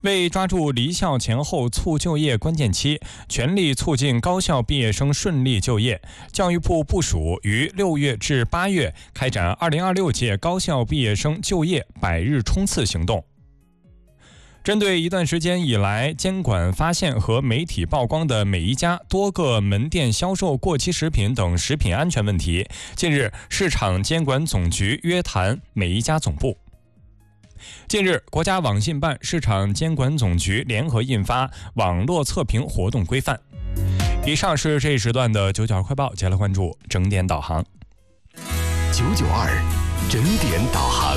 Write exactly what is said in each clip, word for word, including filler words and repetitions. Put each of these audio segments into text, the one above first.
为抓住离校前后促就业关键期，全力促进高校毕业生顺利就业，教育部部署于六月至八月开展二零二六届高校毕业生就业百日冲刺行动。针对一段时间以来监管发现和媒体曝光的每一家多个门店销售过期食品等食品安全问题，近日市场监管总局约谈每一家总部。近日，国家网信办、市场监管总局联合印发《网络测评活动规范》。以上是这一时段的九九二快报，接下来关注整点导航。 九九二整点导航。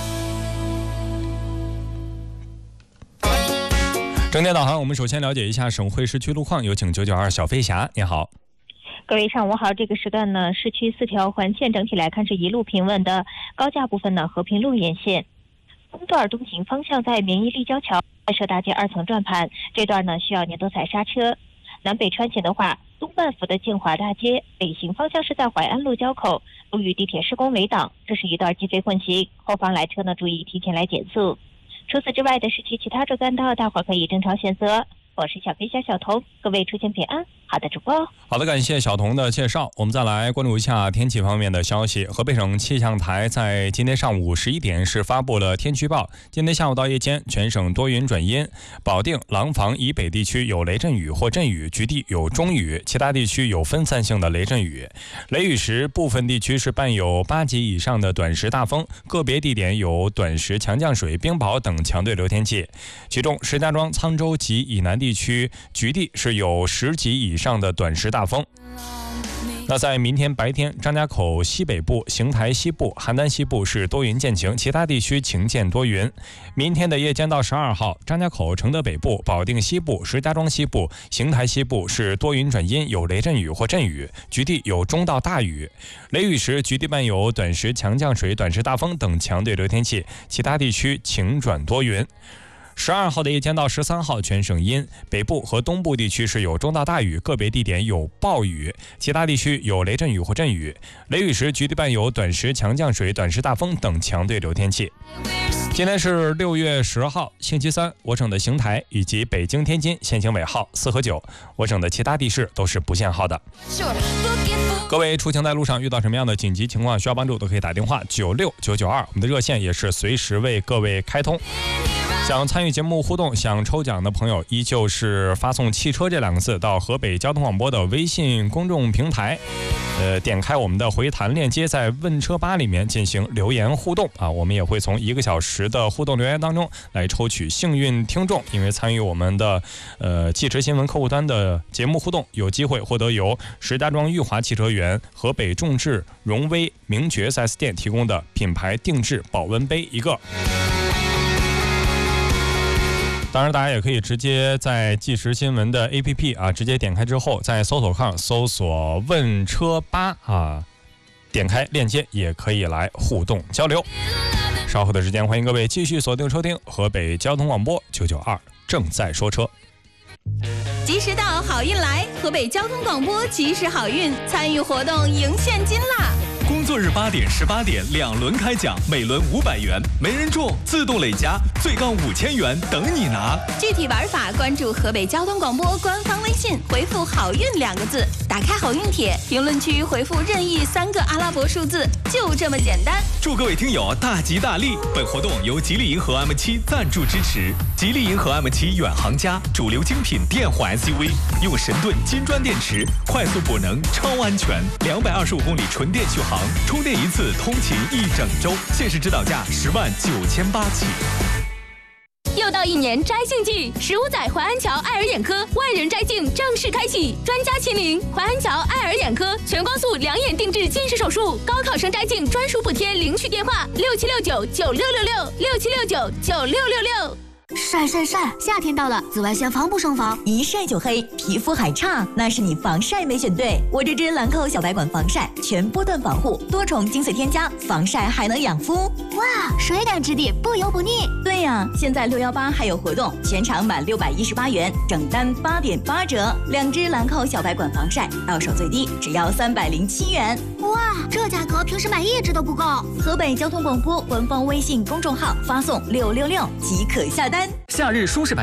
整点导航，我们首先了解一下省会市区路况，有请九九二小飞侠，你好。 各位上午好，这个时段呢，市区四条环线整体来看是一路平稳的，高架部分呢，和平路沿线。东段东行方向在民意立交桥外设大街二层转盘，这段呢需要您多踩刹车。南北穿行的话，东半幅的建华大街北行方向是在淮安路交口，路与地铁施工围挡，这是一段机非混行，后方来车呢注意提前来减速。除此之外的市区其他主干道，大伙儿可以正常选择。我是小飞侠小童，各位出行平安。好的，主播。 好的，感谢小童的介绍。我们再来关注一下天气方面的消息。河北省气象台在今天上午十一点是发布了天气预报。今天下午到夜间，全省多云转阴，保定、廊坊以北地区有雷阵雨或阵雨，局地有中雨，其他地区有分散性的雷阵雨。雷雨时，部分地区是伴有八级以上的短时大风，个别地点有短时强降水、冰雹等强对流天气。其中，石家庄、沧州及以南地区局地是有十级以上的短时大风。那在明天白天，张家口西北部、邢台西部、邯郸西部是多云见晴，其他地区晴见多云。明天的夜间到十二号，张家口、承德北部、保定西部、石家庄西部、邢台西部是多云转阴，有雷阵雨或阵雨，局地有中到大雨。雷雨时，局地伴有短时强降水、短时大风等强对流天气，其他地区晴转多云。十二号的夜间到十三号，全省阴，北部和东部地区是有中到大雨，个别地点有暴雨，其他地区有雷阵雨或阵雨。雷雨时，局地伴有短时强降水、短时大风等强对流天气。今天是六月十号，星期三，我省的邢台以及北京、天津限行尾号四和九，我省的其他地市都是不限号的。各位出行在路上遇到什么样的紧急情况需要帮助，都可以打电话九六九九二，我们的热线也是随时为各位开通。想参与节目互动、想抽奖的朋友，依旧是发送“汽车”这两个字到河北交通广播的微信公众平台，呃，点开我们的回弹链接，在问车吧里面进行留言互动啊。我们也会从一个小时的互动留言当中来抽取幸运听众，因为参与我们的呃汽车新闻客户端的节目互动，有机会获得由石家庄裕华汽车园、河北众志、荣威、名爵 四 S 店提供的品牌定制保温杯一个。当然，大家也可以直接在即时新闻的 A P P 啊，直接点开之后，在搜索号搜索“问车吧”啊，点开链接也可以来互动交流。稍后的时间，欢迎各位继续锁定收听河北交通广播九九二正在说车。 及时到，好运来！河北交通广播及时好运，参与活动赢现金啦！ 工作日八点、十八点两轮开奖，每轮五百元，没人中自动累加，最高五千元等你拿。 具体玩法关注河北交通广播官方微信，回复“好运”两个字，打开好运帖，评论区回复任意三个阿拉伯数字，就这么简单。 祝各位听友大吉大利！本活动由吉利银河 M 七赞助支持。吉利银河 M 七远航家，主流精品电混 S U V， 用神盾金砖电池，快速补能，超安全，两百二十五公里纯电续航。充电一次通勤一整周，限时指导价十万九千八起。 又到一年摘镜季，十五载淮安桥爱尔眼科万人摘镜正式开启，专家亲临淮安桥爱尔眼科，全光速两眼定制近视手术，高考生摘镜专属补贴，领取电话六七六九九六六六六七六九九六六六。 晒晒晒！夏天到了，紫外线防不胜防， 一晒就黑，皮肤还差，那是你防晒没选对。我这支兰蔻小白管防晒，全波段防护，多重精粹添加，防晒还能养肤。 哇，水感质地，不油不腻。 对呀，现在六幺八还有活动，全场满六百一十八元，整单八点八折。两支兰蔻小白管防晒，到手最低只要三百零七元。 哇，这价格平时买一支都不够。 河北交通广播官方微信公众号发送六六六即可下单。 山。 夏日舒适版